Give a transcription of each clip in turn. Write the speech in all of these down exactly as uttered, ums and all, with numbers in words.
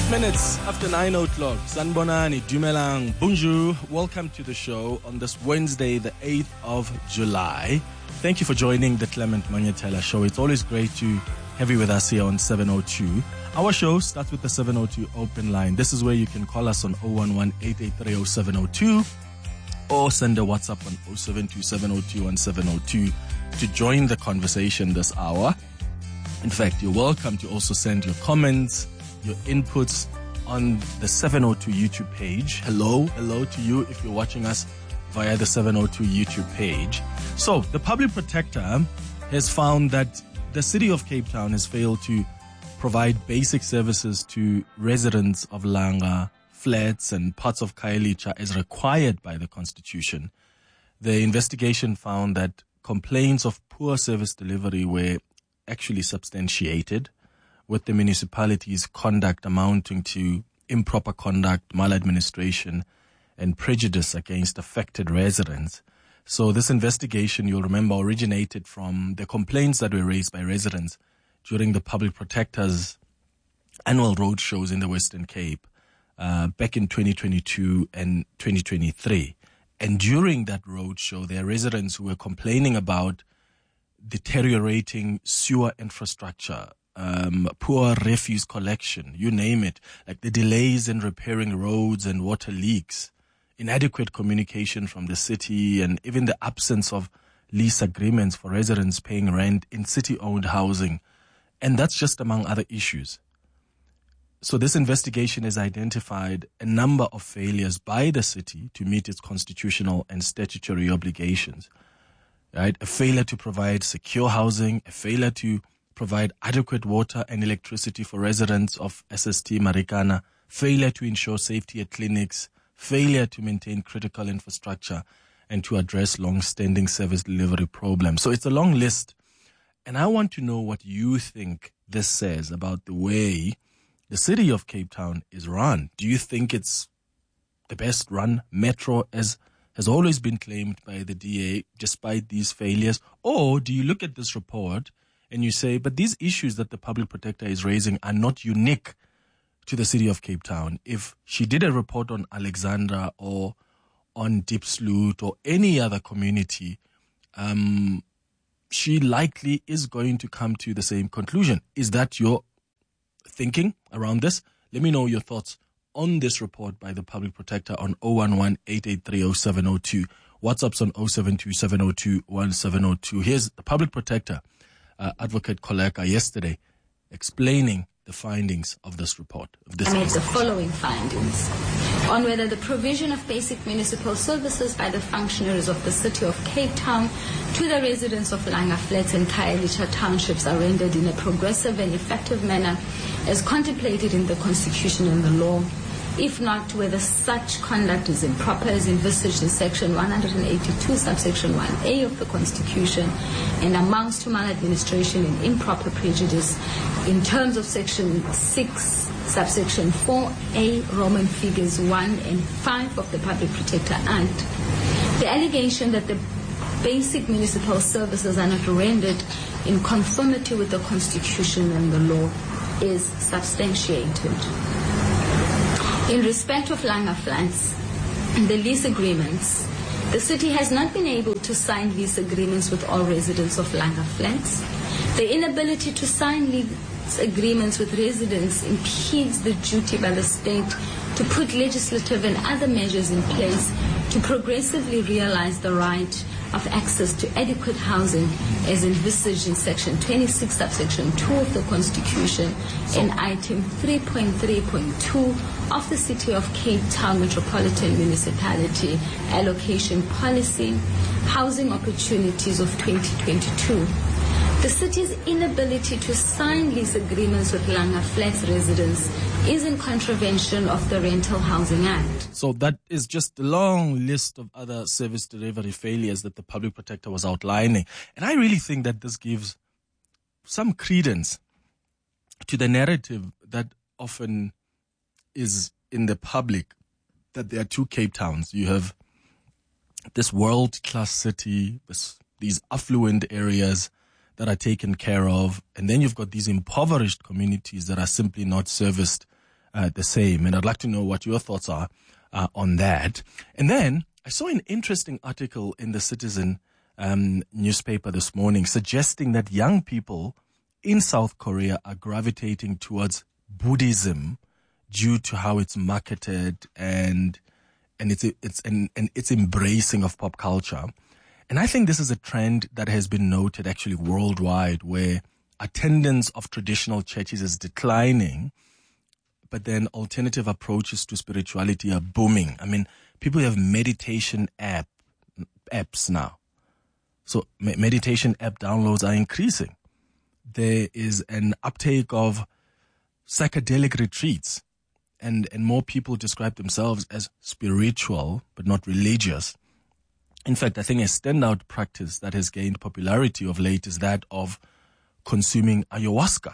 Minutes after nine o'clock. Sanbonani, Dumelang, Bonjour. Welcome to the show on this Wednesday, the eighth of July. Thank you for joining the Clement Manyatela show. It's always great to have you with us here on seven oh two. Our show starts with the seven oh two open line. This is where you can call us on oh one one, eight eight three, oh seven oh two or send a WhatsApp on oh seven two, seven oh two, one seven oh two to join the conversation this hour. In fact, you're welcome to also send your comments, your inputs on the seven oh two YouTube page. Hello, hello to you if you're watching us via the seven oh two YouTube page. So, the Public Protector has found that the city of Cape Town has failed to provide basic services to residents of Langa, Flats and parts of Khayelitsha as required by the Constitution. The investigation found that complaints of poor service delivery were actually substantiated, with the municipality's conduct amounting to improper conduct, maladministration, and prejudice against affected residents. So this investigation, you'll remember, originated from the complaints that were raised by residents during the Public Protector's annual road shows in the Western Cape uh, back in twenty twenty-two and twenty twenty-three. And during that road show, there are residents who were complaining about deteriorating sewer infrastructure, Um, poor refuse collection, you name it, like the delays in repairing roads and water leaks, inadequate communication from the city, and even the absence of lease agreements for residents paying rent in city-owned housing. And that's just among other issues. So this investigation has identified a number of failures by the city to meet its constitutional and statutory obligations. Right? A failure to provide secure housing, a failure to provide adequate water and electricity for residents of S S T Marikana, failure to ensure safety at clinics, failure to maintain critical infrastructure, and to address long-standing service delivery problems. So it's a long list. And I want to know what you think this says about the way the city of Cape Town is run. Do you think it's the best run metro as has always been claimed by the D A despite these failures? Or do you look at this report and you say, but these issues that the Public Protector is raising are not unique to the city of Cape Town? If she did a report on Alexandra or on Diepsloot or any other community, um, she likely is going to come to the same conclusion. Is that your thinking around this? Let me know your thoughts on this report by the Public Protector on oh one one, eight eight three, oh seven oh two. WhatsApp's on oh seven two, seven oh two, one seven oh two. Here's the Public Protector, Uh, Advocate Koleka, yesterday explaining the findings of this report. Of this I made the following findings on whether the provision of basic municipal services by the functionaries of the city of Cape Town to the residents of Langa Flats and Khayelitsha townships are rendered in a progressive and effective manner as contemplated in the Constitution and the law. If not, whether such conduct is improper as envisaged in Section one eighty-two, subsection one A of the Constitution, and amounts to maladministration and improper prejudice in terms of Section six, subsection four A, Roman figures one and five of the Public Protector Act. The allegation that the basic municipal services are not rendered in conformity with the Constitution and the law is substantiated. In respect of Langa Flats, the lease agreements, the city has not been able to sign lease agreements with all residents of Langa Flats. The inability to sign lease agreements with residents impedes the duty by the state to put legislative and other measures in place to progressively realize the right of access to adequate housing as envisaged in Section twenty-six, subsection two of the Constitution and Item three point three point two of the City of Cape Town Metropolitan Municipality Allocation Policy, Housing Opportunities of twenty twenty-two. The city's inability to sign lease agreements with Langa Flats residents is in contravention of the Rental Housing Act. So that is just a long list of other service delivery failures that the Public Protector was outlining. And I really think that this gives some credence to the narrative that often is in the public, that there are two Cape Towns. You have this world-class city, this, these affluent areas that are taken care of, and then you've got these impoverished communities that are simply not serviced uh, the same. And I'd like to know what your thoughts are uh, on that. And then I saw an interesting article in the Citizen um, newspaper this morning suggesting that young people in South Korea are gravitating towards Buddhism due to how it's marketed and and it's it's and, and its embracing of pop culture. And I think this is a trend that has been noted actually worldwide, where attendance of traditional churches is declining, but then alternative approaches to spirituality are booming. I mean, people have meditation app apps now. So meditation app downloads are increasing. There is an uptake of psychedelic retreats, and, and more people describe themselves as spiritual, but not religious. In fact, I think a standout practice that has gained popularity of late is that of consuming ayahuasca,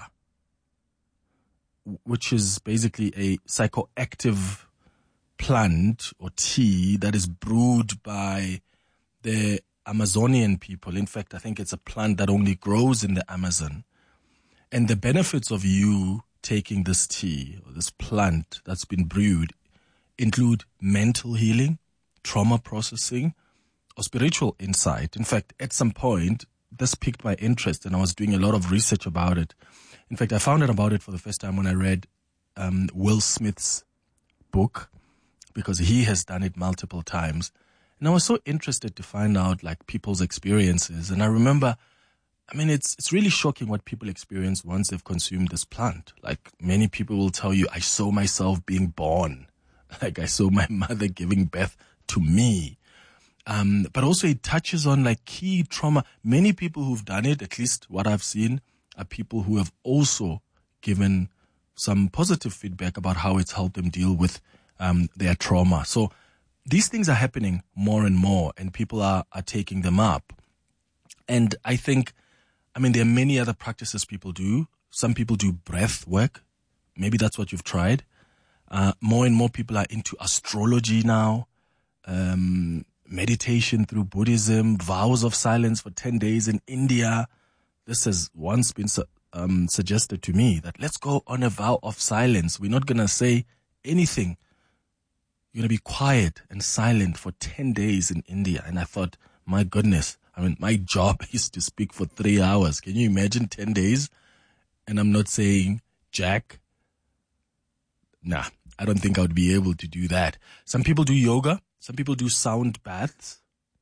which is basically a psychoactive plant or tea that is brewed by the Amazonian people. In fact, I think it's a plant that only grows in the Amazon. And the benefits of you taking this tea or this plant that's been brewed include mental healing, trauma processing, or spiritual insight. In fact, at some point, this piqued my interest and I was doing a lot of research about it. In fact, I found out about it for the first time when I read um, Will Smith's book, because he has done it multiple times. And I was so interested to find out like people's experiences. And I remember, I mean, it's it's really shocking what people experience once they've consumed this plant. Like many people will tell you, I saw myself being born. Like I saw my mother giving birth to me. Um, but also it touches on like key trauma. Many people who've done it, at least what I've seen, are people who have also given some positive feedback about how it's helped them deal with um, their trauma. So these things are happening more and more, and people are, are taking them up. And I think, I mean, there are many other practices people do. Some people do breath work. Maybe that's what you've tried. Uh, more and more people are into astrology now, um, meditation through Buddhism, vows of silence for ten days in India. This has once been su- um, suggested to me that let's go on a vow of silence. We're not going to say anything. You're going to be quiet and silent for ten days in India. And I thought, my goodness, I mean, my job is to speak for three hours. Can you imagine ten days? And I'm not saying Jack. Nah, I don't think I would be able to do that. Some people do yoga. Some people do sound baths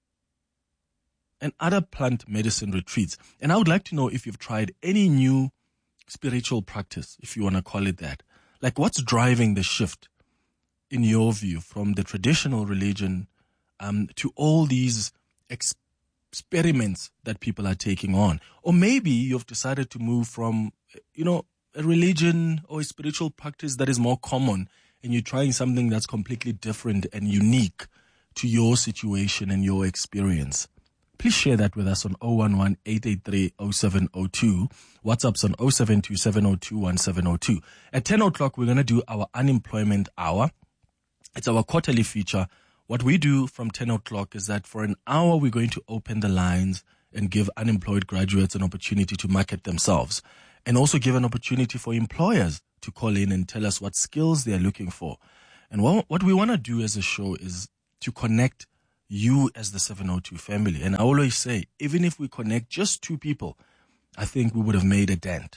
and other plant medicine retreats. And I would like to know if you've tried any new spiritual practice, if you want to call it that. Like what's driving the shift, in your view, from the traditional religion um, to all these ex- experiments that people are taking on? Or maybe you've decided to move from, you know, a religion or a spiritual practice that is more common, and you're trying something that's completely different and unique to your situation and your experience. Please share that with us on zero one one, eight eight three, zero seven zero two. WhatsApp's on zero seven two, seven zero two, one seven zero two. At ten o'clock, we're going to do our unemployment hour. It's our quarterly feature. What we do from ten o'clock is that for an hour, we're going to open the lines and give unemployed graduates an opportunity to market themselves, and also give an opportunity for employers to call in and tell us what skills they're looking for. And what, what we want to do as a show is to connect you as the seven oh two family. And I always say, even if we connect just two people, I think we would have made a dent.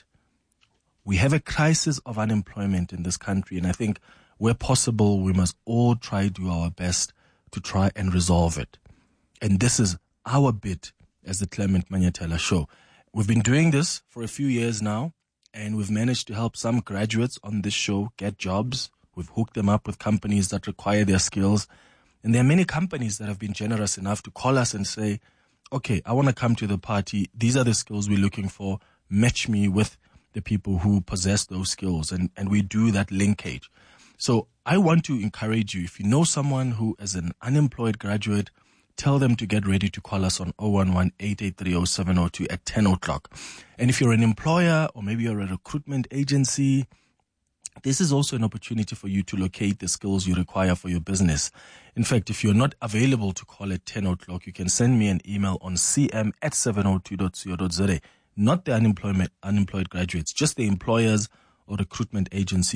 We have a crisis of unemployment in this country, and I think where possible, we must all try to do our best to try and resolve it. And this is our bit as the Clement Manyetela Show. We've been doing this for a few years now, and we've managed to help some graduates on this show get jobs. We've hooked them up with companies that require their skills. And there are many companies that have been generous enough to call us and say, okay, I want to come to the party. These are the skills we're looking for. Match me with the people who possess those skills. And, and we do that linkage. So I want to encourage you, if you know someone who is an unemployed graduate, tell them to get ready to call us on zero one one, eight eight three, zero seven zero two at ten o'clock. And if you're an employer or maybe you're a recruitment agency, this is also an opportunity for you to locate the skills you require for your business. In fact, if you're not available to call at ten o'clock, you can send me an email on c m at seven oh two dot co dot za. Not the unemployment, unemployed graduates, just the employers or recruitment agencies.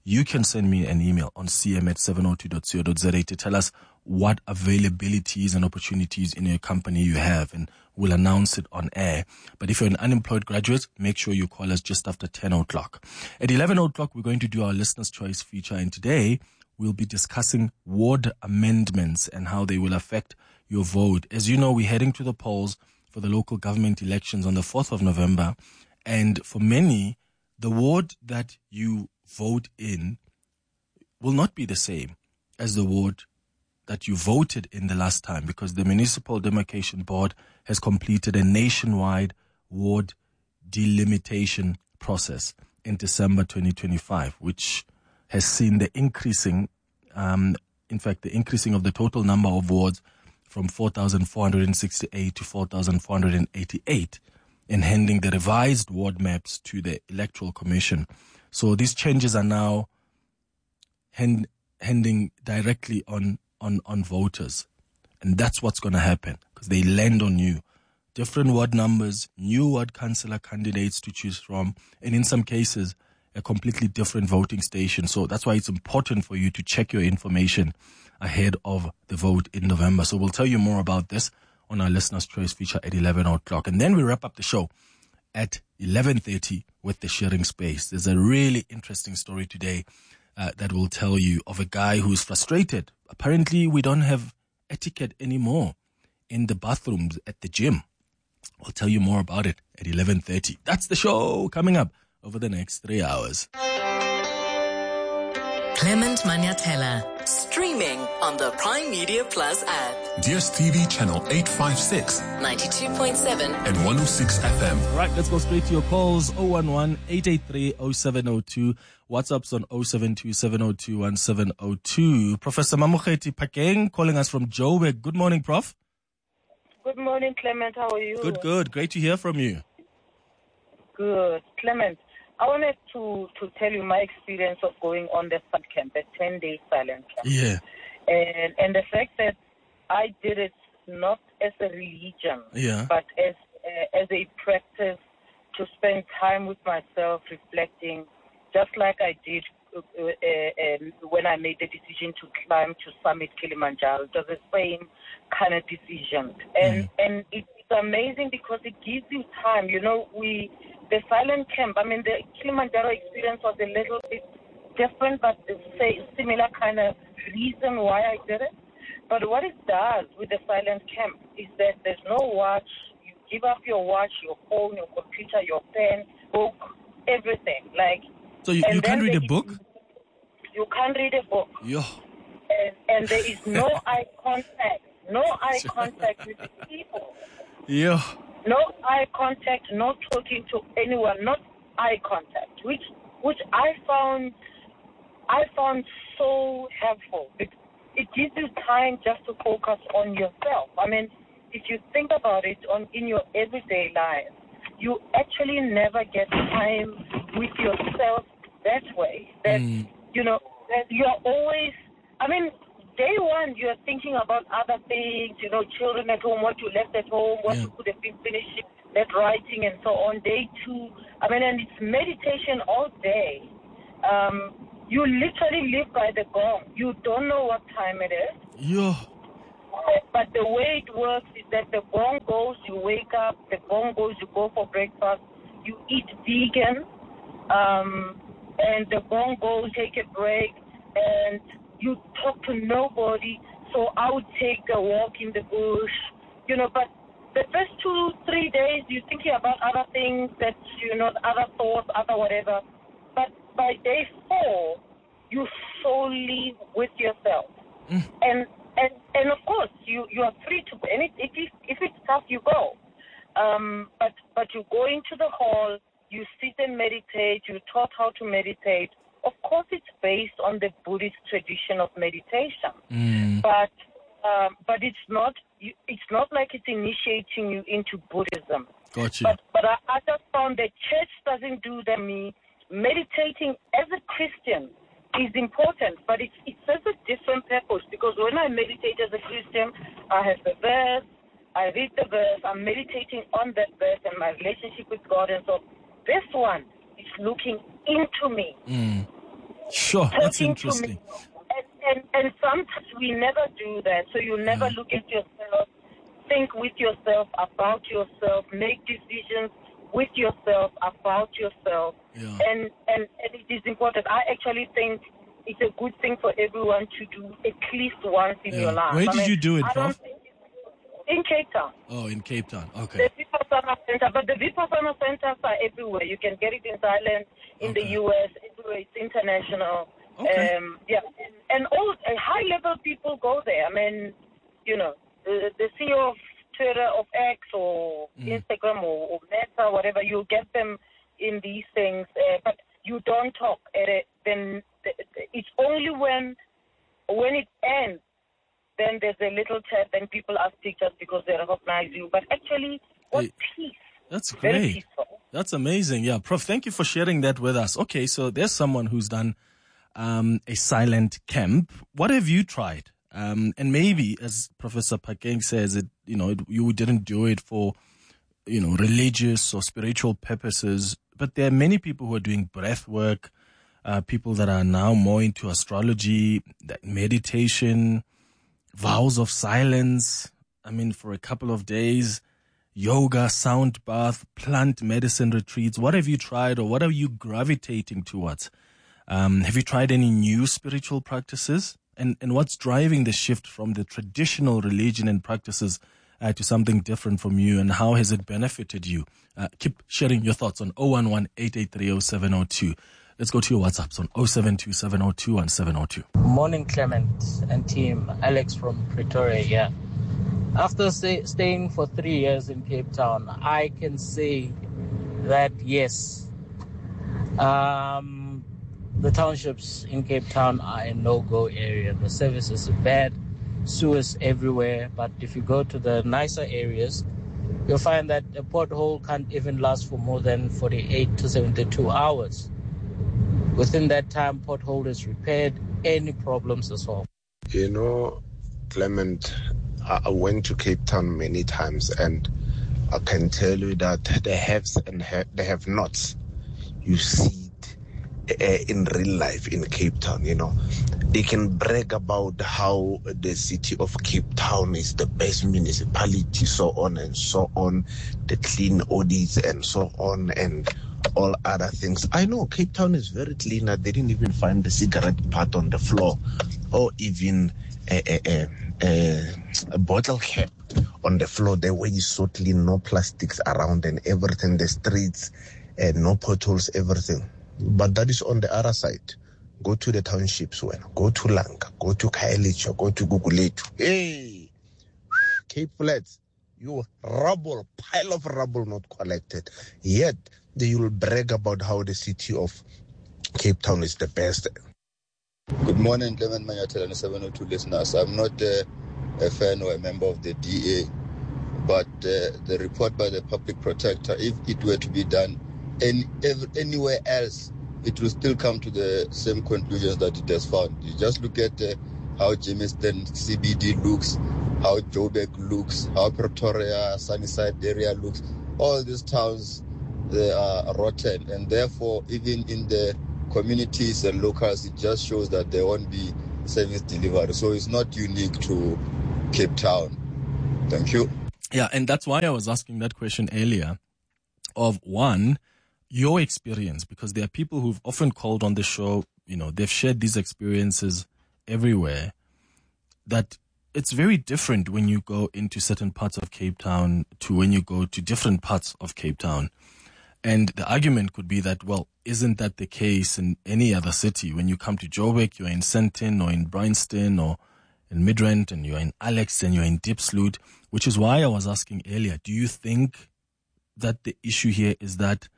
you can send me an email on c m at seven oh two dot co dot z a to tell us what availabilities and opportunities in your company you have, and we'll announce it on air. But if you're an unemployed graduate, make sure you call us just after ten o'clock. At eleven o'clock, we're going to do our Listener's Choice feature, and today we'll be discussing ward amendments and how they will affect your vote. As you know, we're heading to the polls for the local government elections on the fourth of November, and for many, the ward that you vote in will not be the same as the ward that you voted in the last time, because the Municipal Demarcation Board has completed a nationwide ward delimitation process in December twenty twenty-five, which has seen the increasing, um, in fact, the increasing of the total number of wards from four thousand four hundred sixty-eight to four thousand four hundred eighty-eight, and handing the revised ward maps to the Electoral Commission. So these changes are now hand, handing directly on on, on voters. And that's what's going to happen, because they land on you. Different ward numbers, new ward councillor candidates to choose from, and in some cases, a completely different voting station. So that's why it's important for you to check your information ahead of the vote in November. So we'll tell you more about this on our Listener's Choice feature at eleven o'clock. And then we wrap up the show at eleven thirty with the sharing space. There's a really interesting story today uh, that will tell you of a guy who's frustrated. Apparently, we don't have etiquette anymore in the bathrooms at the gym. I'll tell you more about it at eleven thirty. That's the show coming up over the next three hours. Clement Manyatela, streaming on the Prime Media Plus app. D S T V channel eight fifty-six, ninety-two point seven and one oh six F M. All right, let's go straight to your calls. oh one one, eight eight three, oh seven oh two. WhatsApp's on oh seven two, seven oh two, one seven oh two. Professor Mamokgethi Phakeng calling us from Joburg. Good morning, Prof. Good morning, Clement. How are you? Good, good. Great to hear from you. Good. Clement, I wanted to, to tell you my experience of going on the silent camp, the ten-day silent camp. Yeah. And and the fact that I did it not as a religion, yeah. but as uh, as a practice to spend time with myself, reflecting, just like I did uh, uh, uh, when I made the decision to climb to summit Kilimanjaro. It was the same kind of decision. And, mm. and it's amazing because it gives you time. You know, we... The silent camp, I mean, the Kilimanjaro experience was a little bit different, but the similar kind of reason why I did it. But what it does with the silent camp is that there's no watch. You give up your watch, your phone, your computer, your pen, book, everything. Like, so you, you can't read a book? You can't read a book. Yo. And, and there is no eye contact, no eye contact with the people. Yeah. No eye contact, no talking to anyone, not eye contact, which which I found I found so helpful. It, it gives you time just to focus on yourself. I mean, if you think about it, on in your everyday life, you actually never get time with yourself that way. That mm. you know that you're always. I mean. Day one, you're thinking about other things, you know, children at home, what you left at home, what yeah. you could have been finishing, that writing and so on. Day two, I mean, and it's meditation all day. Um, you literally live by the gong. You don't know what time it is. Yeah. But the way it works is that the gong goes, you wake up, the gong goes, you go for breakfast, you eat vegan, um, and the gong goes, take a break, and you talk to nobody. So I would take a walk in the bush, you know, but the first two, three days, you're thinking about other things that, you know, other thoughts, other whatever. But by day four, you're solely with yourself. Mm. And, and and of course, you, you are free to go. And it, if, if it's tough, you go. Um, but, but you go into the hall, you sit and meditate, you're taught how to meditate. Of course, it's based on the Buddhist tradition of meditation, mm. but um, but it's not it's not like it's initiating you into Buddhism. Gotcha. But but I, I just found that church doesn't do that. Me meditating as a Christian is important, but it's it serves a different purpose, because when I meditate as a Christian, I have the verse, I read the verse, I'm meditating on that verse and my relationship with God, and so this one is looking into me. Mm. Sure, that's talking interesting. to me. And, and, and sometimes we never do that. So you never Yeah. look at yourself, think with yourself, about yourself, make decisions with yourself, about yourself. Yeah. And, and, and it is important. I actually think it's a good thing for everyone to do at least once in Yeah. your life. Where I did mean, you do it, I don't Prof? think it's- in Cape Town. Oh, in Cape Town. The Okay. Vipassana Center, but the Vipassana centers are everywhere. You can get it in Thailand, in Okay. the U S, everywhere. It's international. Okay. Um, yeah, and, and all uh, high-level people go there. I mean, you know, the, the C E O of Twitter, of X, or Mm. Instagram, or, or Meta, whatever, you get them in these things, uh, but you don't talk at it. Then th- th- it's only when when it ends, then there's a little chat, then people ask pictures because they recognize you. But actually, what Hey, peace. That's Very great. peaceful. That's amazing. Yeah, Prof, thank you for sharing that with us. Okay, so there's someone who's done um, a silent camp. What have you tried? Um, and maybe, as Professor Pakeng says, it you know it, you didn't do it for you know religious or spiritual purposes, but there are many people who are doing breath work, uh, people that are now more into astrology, that meditation, vows of silence. I mean, for a couple of days, yoga, sound bath, plant medicine retreats. What have you tried, or what are you gravitating towards? Um, have you tried any new spiritual practices? And and what's driving the shift from the traditional religion and practices uh, to something different from you? And how has it benefited you? Uh, keep sharing your thoughts on zero one one, eight eight three, zero seven zero two. Let's go to your WhatsApps on zero seven two, seven zero two, one seven zero two. Morning, Clement and team. Alex from Pretoria here. After stay, staying for three years in Cape Town, I can say that yes, um, the townships in Cape Town are a no-go area. The services are bad, sewers everywhere. But if you go to the nicer areas, you'll find that a pothole can't even last for more than forty-eight to seventy-two hours. Within that time, pothole is repaired, any problems are solved. You know, Clement, I went to Cape Town many times, and I can tell you that the haves and ha- the have-nots, you see it uh, in real life in Cape Town. You know, they can brag about how the city of Cape Town is the best municipality, so on and so on, the clean audits and so on, and all other things. I know Cape Town is very clean. They didn't even find the cigarette butt on the floor, or even a, a, a, a, a bottle cap on the floor. The way is so clean, no plastics around and everything. The streets, and no potholes, everything. But that is on the other side. Go to the townships, when go to Langa, go to Khayelitsha, go to Gugulethu. Hey, Cape Flats, you rubble, pile of rubble not collected. Yet they will brag about how the city of Cape Town is the best. Good morning, Clement Manyatela and seven oh two listeners. I'm not uh, a fan or a member of the D A, but uh, the report by the public protector, if it were to be done any, ever, anywhere else, it will still come to the same conclusions that it has found. You just look at uh, how Jamestown C B D looks, how Joburg looks, how Pretoria, Sunnyside area looks. All these towns, they are rotten, and therefore, even in the communities and locals, it just shows that there won't be service delivery. So it's not unique to Cape Town. Thank you. Yeah, and that's why I was asking that question earlier of one, your experience, because there are people who've often called on the show, you know, they've shared these experiences everywhere, that it's very different when you go into certain parts of Cape Town to when you go to different parts of Cape Town. And the argument could be that, well, isn't that the case in any other city? When you come to Joburg, you're in Sandton or in Bryanston or in Midrand, and you're in Alex and you're in Diepsloot, which is why I was asking earlier, do you think that the issue here is that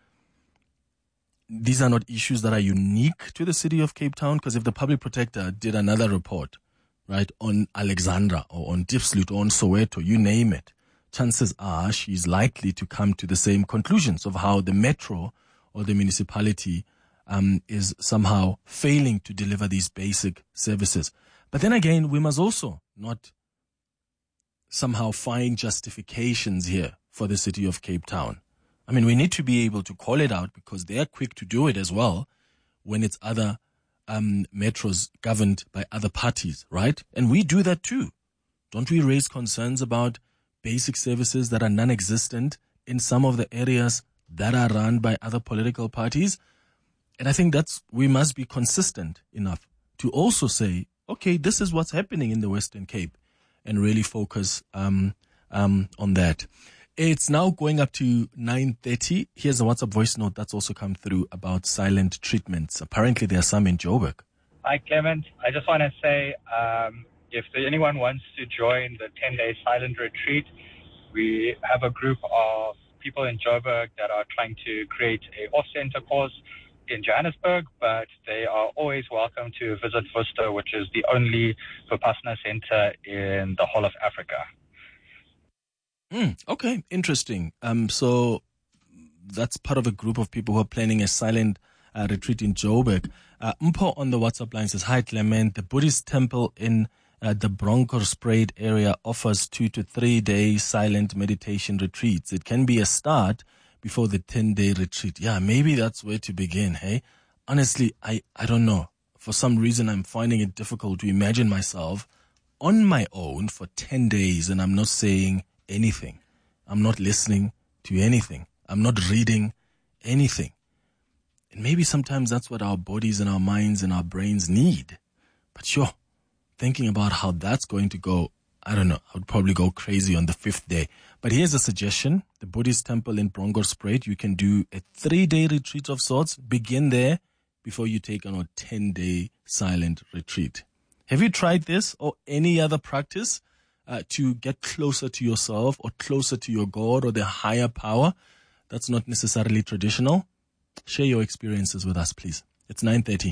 these are not issues that are unique to the city of Cape Town? Because if the public protector did another report, right, on Alexandra or on Diepsloot or on Soweto, you name it, chances are she's likely to come to the same conclusions of how the metro or the municipality um, is somehow failing to deliver these basic services. But then again, we must also not somehow find justifications here for the city of Cape Town. I mean, we need to be able to call it out because they are quick to do it as well when it's other um, metros governed by other parties, right? And we do that too. Don't we raise concerns about basic services that are non-existent in some of the areas that are run by other political parties? And I think that's, we must be consistent enough to also say, okay, this is what's happening in the Western Cape, and really focus um, um, on that. It's now going up to nine thirty. Here's a WhatsApp voice note that's also come through about silent treatments. Apparently there are some in Joburg. Hi, Clement. I just want to say, um, if anyone wants to join the ten-day silent retreat, we have a group of people in Joburg that are trying to create a off-center course in Johannesburg, but they are always welcome to visit Vista, which is the only Vipassana center in the whole of Africa. Mm, okay, interesting. Um, so that's part of a group of people who are planning a silent uh, retreat in Joburg. Uh, Mpo on the WhatsApp line says, hi Clement, the Buddhist temple in uh, the Bronkhorstspruit area offers two to three day silent meditation retreats. It can be a start before the ten-day retreat. Yeah, maybe that's where to begin, hey? Honestly, I, I don't know. For some reason, I'm finding it difficult to imagine myself on my own for ten days, and I'm not saying anything. I'm not listening to anything. I'm not reading anything. And maybe sometimes that's what our bodies and our minds and our brains need. But sure, thinking about how that's going to go, I don't know, I would probably go crazy on the fifth day. But here's a suggestion. The Buddhist temple in Bronkhorstspruit, you can do a three-day retreat of sorts. Begin there before you take on a ten-day silent retreat. Have you tried this or any other practice uh, to get closer to yourself or closer to your God or the higher power? That's not necessarily traditional. Share your experiences with us, please. It's nine thirty.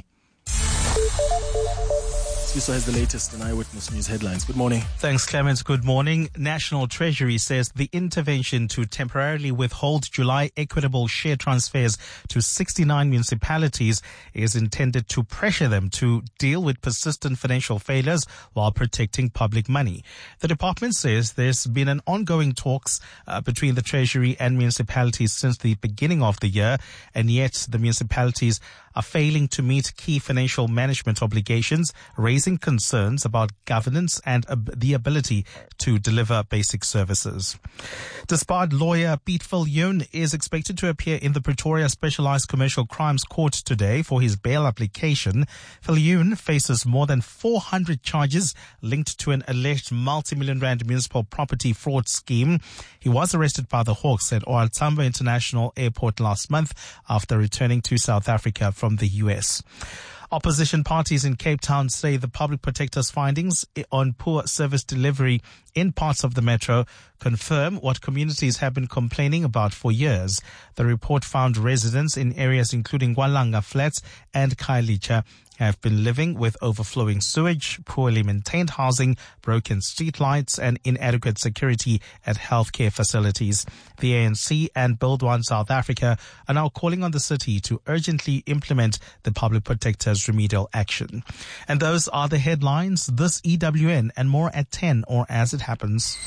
Siso has the latest in Eyewitness News headlines. Good morning. Thanks, Clemens. Good morning. National Treasury says the intervention to temporarily withhold July equitable share transfers to sixty-nine municipalities is intended to pressure them to deal with persistent financial failures while protecting public money. The department says there's been an ongoing talks uh, between the Treasury and municipalities since the beginning of the year, and yet the municipalities are failing to meet key financial management obligations, raising concerns about governance and ab- the ability to deliver basic services. Disbarred lawyer Piet Viljoen is expected to appear in the Pretoria Specialized Commercial Crimes Court today for his bail application. Viljoen faces more than four hundred charges linked to an alleged multi-million rand municipal property fraud scheme. He was arrested by the Hawks at O R Tambo International Airport last month after returning to South Africa from the U S. Opposition parties in Cape Town say the public protector's findings on poor service delivery in parts of the metro confirm what communities have been complaining about for years. The report found residents in areas including Walanga Flats and Khayelitsha have been living with overflowing sewage, poorly maintained housing, broken streetlights, and inadequate security at healthcare facilities. The A N C and Build One South Africa are now calling on the city to urgently implement the public protector's remedial action. And those are the headlines. This E W N and more at ten or as it happens.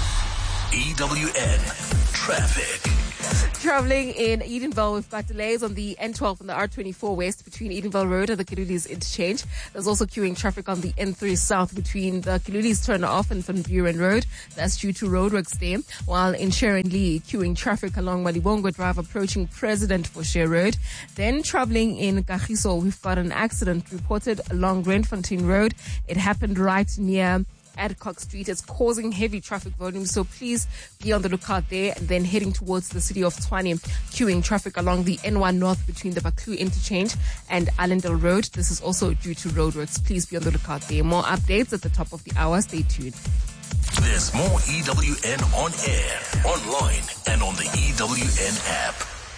E W N Traffic. Traveling in Edenville, we've got delays on the N twelve and the R twenty-four West between Edenville Road and the Kilulis interchange. There's also queuing traffic on the N three South between the Kilulis turn-off and Van Buren Road. That's due to roadworks there. While in Sharon Lee, queuing traffic along Malibongo Drive approaching President Foshe Road. Then traveling in Kagiso, we've got an accident reported along Randfontein Road. It happened right near Adcock Street. It's causing heavy traffic volume, so please be on the lookout there. And then heading towards the city of Tshwane, queuing traffic along the N one North between the Baklu interchange and Allendale Road. This is also due to roadworks. Please be on the lookout there. More updates at the top of the hour. Stay tuned. There's more E W N on air, online, and on the E W N app.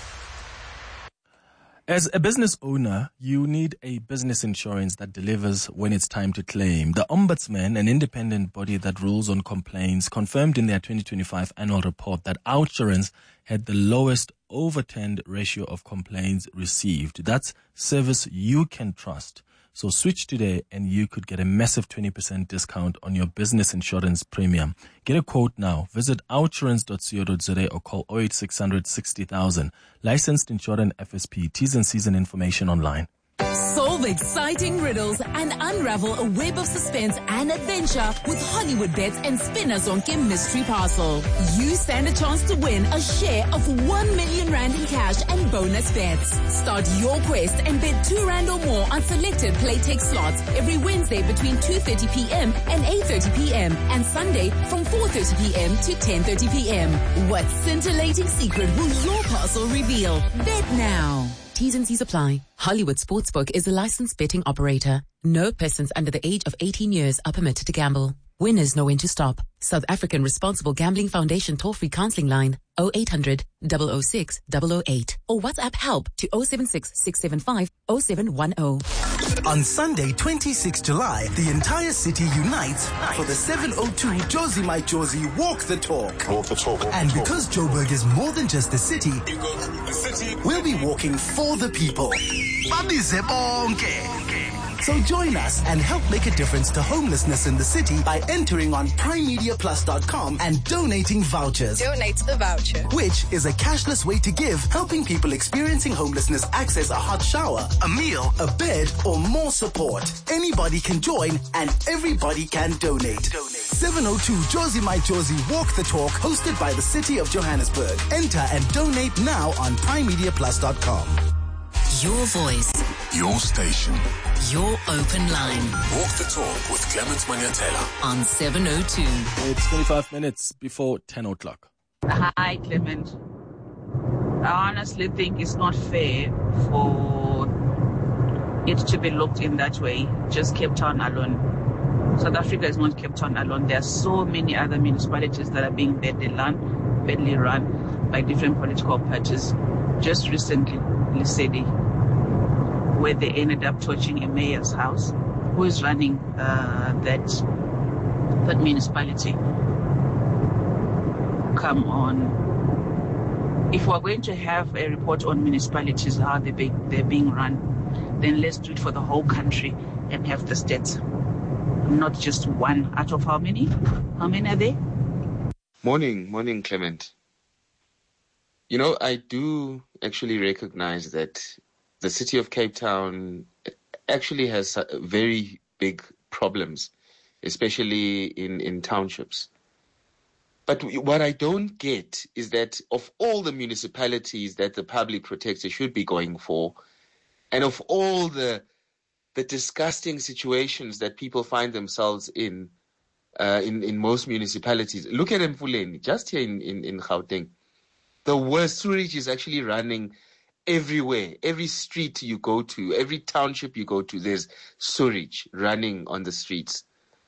As a business owner, you need a business insurance that delivers when it's time to claim. The Ombudsman, an independent body that rules on complaints, confirmed in their twenty twenty-five annual report that OUTsurance had the lowest overturned ratio of complaints received. That's service you can trust. So switch today and you could get a massive twenty percent discount on your business insurance premium. Get a quote now. Visit outsurance dot co dot za or call oh eight six hundred sixty thousand. Licensed Insurance F S P. T's and C's and information online. So Solve exciting riddles and unravel a web of suspense and adventure with Hollywood Bets and Spinner Zonke Mystery Parcel. You stand a chance to win a share of one million rand in cash and bonus bets. Start your quest and bet two rand or more on selected Playtech slots every Wednesday between two thirty p.m. and eight thirty p.m. and Sunday from four thirty p.m. to ten thirty p.m. What scintillating secret will your parcel reveal? Bet now. T's and C's apply. Hollywood Sportsbook is a licensed betting operator. No persons under the age of eighteen years are permitted to gamble. Winners know when to stop. South African Responsible Gambling Foundation toll-free counseling line oh eight hundred, double oh six, double oh eight or WhatsApp help to oh seven six, six seven five, oh seven one oh. On Sunday, twenty-sixth of July, the entire city unites for the seven oh two Jozi My Jozi Walk the Talk. Walk the Talk. Walk and the because talk. Joburg is more than just the city, the city. we'll be walking for the people. So join us and help make a difference to homelessness in the city by entering on prime media plus dot com and donating vouchers. Donate a voucher. Which is a cashless way to give, helping people experiencing homelessness access a hot shower, a meal, a bed, or more support. Anybody can join and everybody can donate. donate. seven oh two Jozi My Jozi Walk the Talk, hosted by the City of Johannesburg. Enter and donate now on prime media plus dot com. Your voice. Your station. Your open line. Walk the Talk with Clement Manyatela. On seven oh two. It's twenty-five minutes before ten o'clock. Hi, Clement. I honestly think it's not fair for it to be looked in that way, just Cape Town alone. South Africa is not Cape Town alone. There are so many other municipalities that are being badly run, badly run by different political parties. Just recently, Lesedi, where they ended up torching a mayor's house who is running uh, that that municipality. Come on. If we're going to have a report on municipalities, how they be, they're being run, then let's do it for the whole country and have the stats. Not just one out of how many? How many are there? Morning, morning, Clement. You know, I do actually recognize that the city of Cape Town actually has very big problems, especially in, in townships. But what I don't get is that of all the municipalities that the public protector should be going for, and of all the the disgusting situations that people find themselves in, uh, in, in most municipalities, look at Mfuleni, just here in, in, in Gauteng. The worst sewage is actually running everywhere. Every street you go to, every township you go to, there's sewage running on the streets.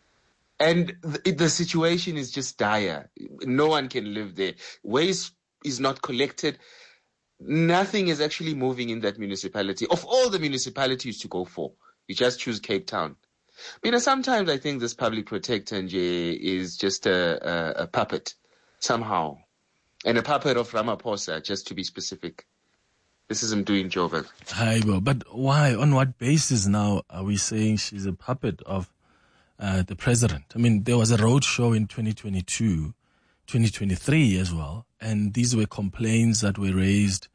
And the, the situation is just dire. No one can live there. Waste is not collected. Nothing is actually moving in that municipality. Of all the municipalities to go for, you just choose Cape Town. You know, sometimes I think this public protector is just a, a, a puppet, somehow. And a puppet of Ramaphosa, just to be specific. This is him doing Joburg. Hi, bro. But why? On what basis now are we saying she's a puppet of uh, the president? I mean, there was a road show in twenty twenty-two, twenty twenty-three as well. And these were complaints that were raised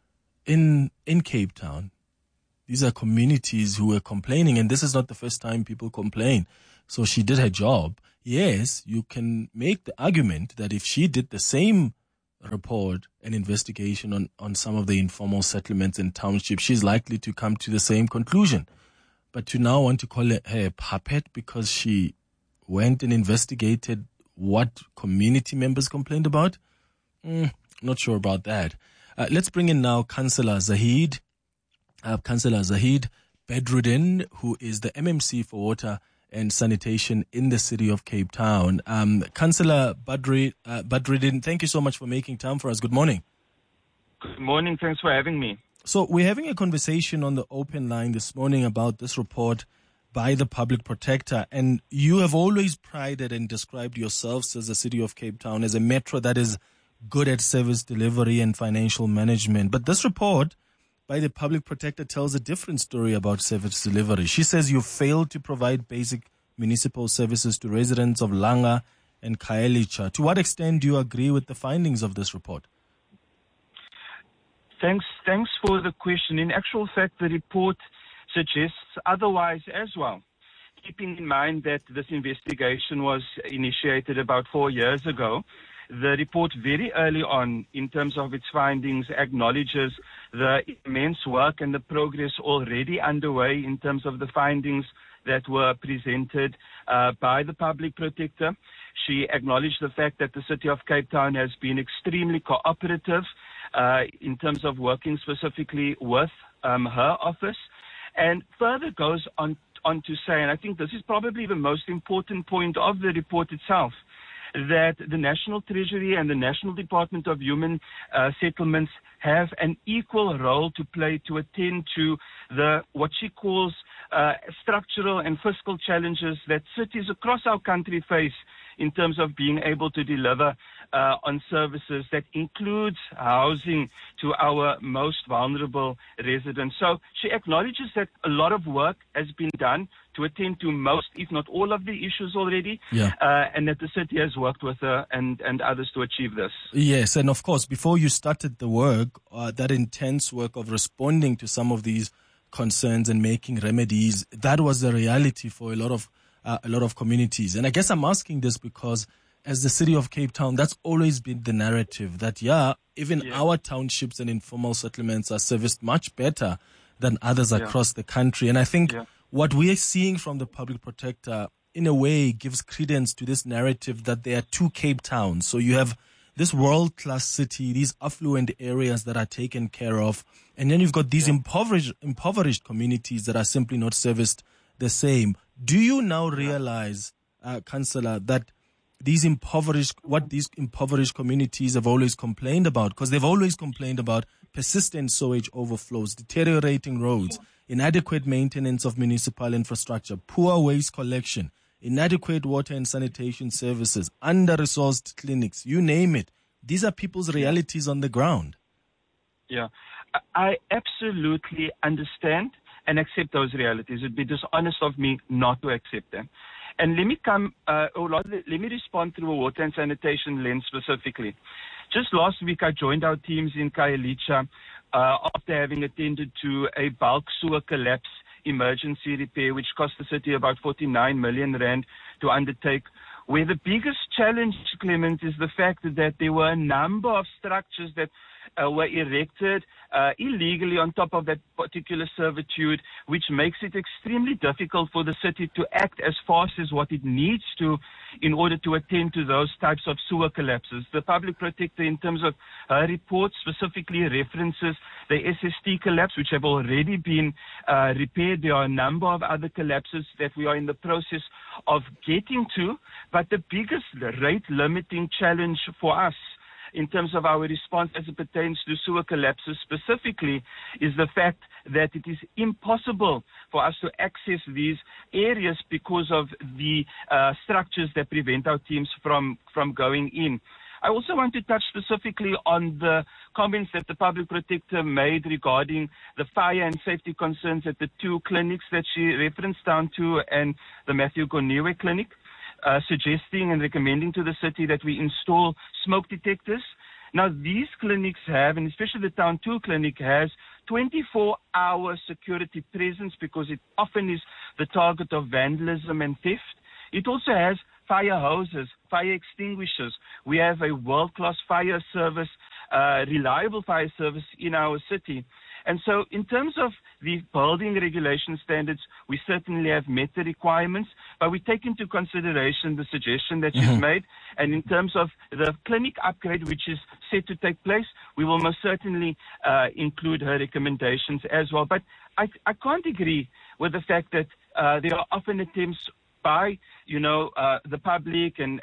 in in Cape Town. These are communities who were complaining. And this is not the first time people complain. So she did her job. Yes, you can make the argument that if she did the same report and investigation on, on some of the informal settlements in townships, she's likely to come to the same conclusion. But to now want to call her a puppet because she went and investigated what community members complained about, mm, not sure about that. Uh, let's bring in now Councillor Zahid, uh, Councillor Zahid Bedruddin, who is the M M C for Water and Sanitation in the city of Cape Town. Um, Councillor Badri, uh, Badruddin, thank you so much for making time for us. Good morning. Good morning. Thanks for having me. So we're having a conversation on the open line this morning about this report by the Public Protector. And you have always prided and described yourselves as the city of Cape Town as a metro that is good at service delivery and financial management. But this report by the Public Protector tells a different story about service delivery. She says you failed to provide basic municipal services to residents of Langa and Khayelitsha. To what extent do you agree with the findings of this report? Thanks, thanks for the question. In actual fact, the report suggests otherwise as well. Keeping in mind that this investigation was initiated about four years ago, the report very early on, in terms of its findings, acknowledges the immense work and the progress already underway in terms of the findings that were presented uh, by the Public Protector. She acknowledged the fact that the City of Cape Town has been extremely cooperative uh, in terms of working specifically with um, her office, and further goes on, on to say, and I think this is probably the most important point of the report itself, that the National Treasury and the National Department of Human uh, Settlements have an equal role to play to attend to the what she calls uh, structural and fiscal challenges that cities across our country face in terms of being able to deliver uh, on services that includes housing to our most vulnerable residents. So she acknowledges that a lot of work has been done to attend to most, if not all, of the issues already, Yeah. uh, and that the city has worked with her and, and others to achieve this. Yes, and of course, before you started the work, uh, that intense work of responding to some of these concerns and making remedies, that was the reality for a lot of uh, a lot of communities. And I guess I'm asking this because as the city of Cape Town, that's always been the narrative that, yeah, even Yeah. our townships and informal settlements are serviced much better than others Yeah. across the country. And I think Yeah. what we are seeing from the Public Protector, in a way, gives credence to this narrative that there are two Cape Towns. So you have this world-class city, these affluent areas that are taken care of, and then you've got these impoverished, impoverished communities that are simply not serviced the same. Do you now realize, uh, Councillor, that these impoverished, what these impoverished communities have always complained about, because they've always complained about persistent sewage overflows, deteriorating roads, inadequate maintenance of municipal infrastructure, poor waste collection, inadequate water and sanitation services, under-resourced clinics, you name it. These are people's realities on the ground. Yeah, I- I absolutely understand and accept those realities. It'd be dishonest of me not to accept them. And let me come, uh, or rather, let me respond through a water and sanitation lens specifically. Just last week, I joined our teams in Khayelitsha uh, after having attended to a bulk sewer collapse emergency repair, which cost the city about forty-nine million rand to undertake, where the biggest challenge, Clement, is the fact that there were a number of structures that uh, were erected uh, illegally on top of that particular servitude, which makes it extremely difficult for the city to act as fast as what it needs to in order to attend to those types of sewer collapses. The Public Protector, in terms of her report, specifically references the S S T collapse, which have already been uh, repaired. There are a number of other collapses that we are in the process of getting to, but the biggest rate-limiting challenge for us in terms of our response as it pertains to sewer collapses specifically is the fact that it is impossible for us to access these areas because of the uh, structures that prevent our teams from, from going in. I also want to touch specifically on the comments that the Public Protector made regarding the fire and safety concerns at the two clinics that she referenced down to and the Matthew Goniwe clinic. Uh, suggesting and recommending to the city that we install smoke detectors. Now, these clinics have, and especially the Town two clinic has, twenty-four hour security presence because it often is the target of vandalism and theft. It also has fire hoses, fire extinguishers. We have a world-class fire service, uh, reliable fire service in our city. And so in terms of the building regulation standards, we certainly have met the requirements, but we take into consideration the suggestion that Mm-hmm. she's made. And in terms of the clinic upgrade, which is set to take place, we will most certainly uh, include her recommendations as well. But I, I can't agree with the fact that uh, there are often attempts by, you know, uh, the public and,